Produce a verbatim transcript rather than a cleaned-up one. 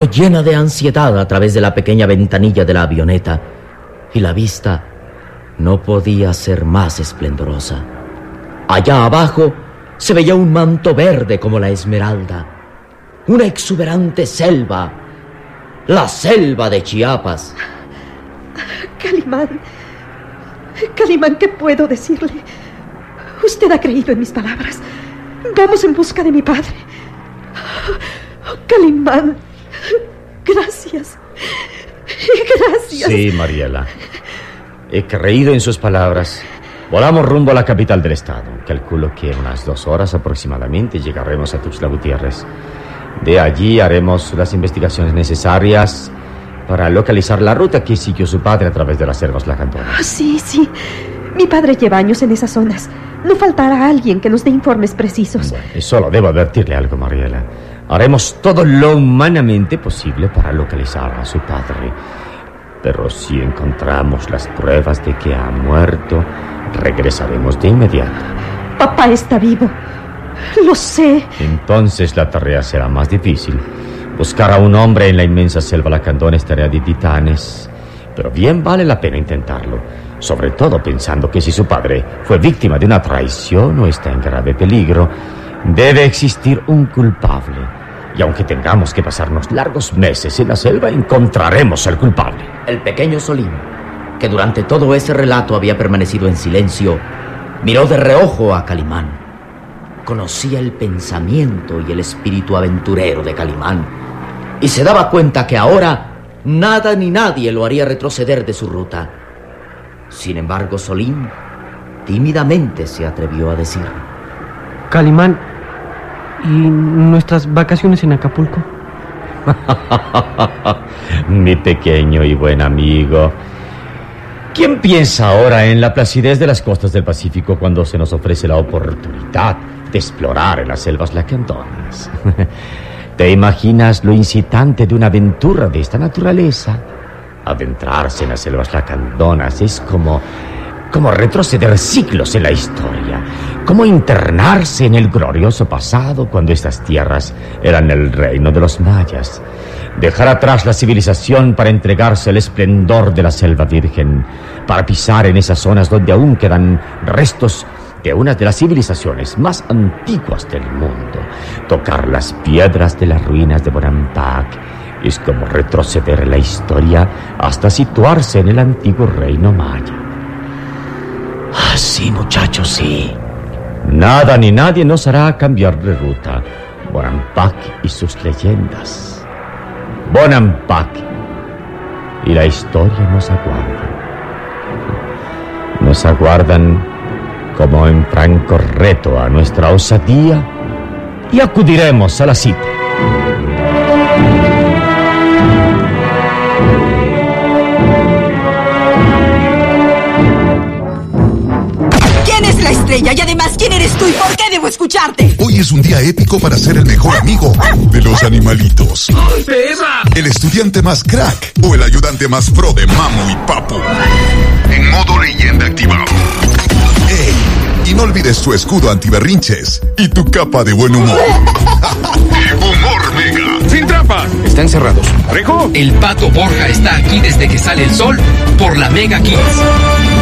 llena de ansiedad a través de la pequeña ventanilla de la avioneta, y la vista no podía ser más esplendorosa. Allá abajo se veía un manto verde como la esmeralda, una exuberante selva, la selva de Chiapas. Calimán, Calimán, ¿qué puedo decirle? Usted ha creído en mis palabras. Vamos en busca de mi padre. Calimán, gracias. Gracias. Sí, Mariela. He creído en sus palabras. Volamos rumbo a la capital del estado. Calculo que en unas dos horas aproximadamente llegaremos a Tuxtla Gutiérrez. De allí haremos las investigaciones necesarias para localizar la ruta que siguió su padre a través de las selvas lacandonas. Oh, sí, sí. Mi padre lleva años en esas zonas. No faltará alguien que nos dé informes precisos. Bueno, y solo debo advertirle algo, Mariela. Haremos todo lo humanamente posible para localizar a su padre. Pero si encontramos las pruebas de que ha muerto, regresaremos de inmediato. Papá está vivo. Lo sé. Entonces la tarea será más difícil. Buscar a un hombre en la inmensa selva lacandona es tarea de titanes. Pero bien vale la pena intentarlo. Sobre todo pensando que si su padre fue víctima de una traición o está en grave peligro, debe existir un culpable. Y aunque tengamos que pasarnos largos meses en la selva, encontraremos al culpable. El pequeño Solín, que durante todo ese relato había permanecido en silencio, miró de reojo a Calimán. Conocía el pensamiento y el espíritu aventurero de Calimán, y se daba cuenta que ahora nada ni nadie lo haría retroceder de su ruta. Sin embargo, Solín tímidamente se atrevió a decir: Calimán, ¿y nuestras vacaciones en Acapulco? Mi pequeño y buen amigo, ¿quién piensa ahora en la placidez de las costas del Pacífico cuando se nos ofrece la oportunidad de explorar en las selvas lacandonas? ¿Te imaginas lo incitante de una aventura de esta naturaleza? Adentrarse en las selvas lacandonas es como, como retroceder siglos en la historia, como internarse en el glorioso pasado cuando estas tierras eran el reino de los mayas. Dejar atrás la civilización para entregarse al esplendor de la selva virgen, para pisar en esas zonas donde aún quedan restos de una de las civilizaciones más antiguas del mundo. Tocar las piedras de las ruinas de Bonampak es como retroceder en la historia hasta situarse en el antiguo reino maya. Ah, sí, muchachos, sí. Nada ni nadie nos hará cambiar de ruta. Bonampak y sus leyendas. Bonampak y la historia nos aguardan. Nos aguardan como en franco reto a nuestra osadía, y acudiremos a la cita. ¿Quién es la estrella? Y además, ¿quién eres tú y por qué debo escucharte? Hoy es un día épico para ser el mejor amigo de los animalitos. ¡Ay, perra! El estudiante más crack o el ayudante más pro de Mamu y Papu. En modo leyenda activado. ¡Ey! Y no olvides tu escudo antiberrinches y tu capa de buen humor. Humor Mega. ¡Sin trampas! Están cerrados. ¿Parejo? El Pato Borja está aquí desde que sale el sol por la Mega Kids.